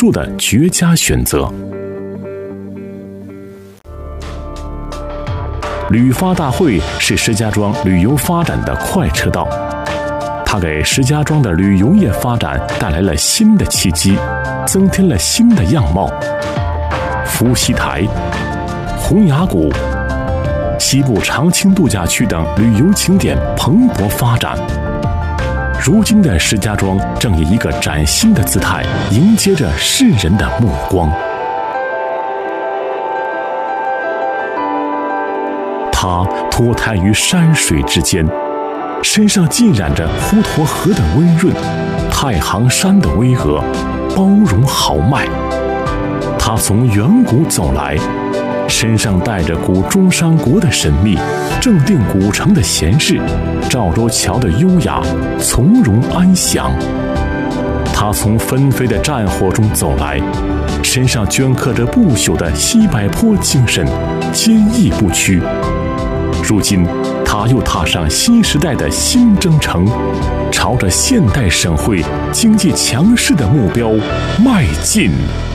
住的绝佳选择。旅发大会是石家庄旅游发展的快车道，它给石家庄的旅游业发展带来了新的契机，增添了新的样貌。伏羲台、洪崖谷、西部长青度假区等旅游景点蓬勃发展。如今的石家庄正以一个崭新的姿态迎接着世人的目光。它脱胎于山水之间，身上浸染着滹沱河的温润，太行山的巍峨，包容豪迈。它从远古走来，身上带着古中山国的神秘，正定古城的闲适，赵州桥的优雅，从容安详。它从纷飞的战火中走来，身上镌刻着不朽的西柏坡精神，坚毅不屈。如今，他又踏上新时代的新征程，朝着现代省会经济强势的目标迈进。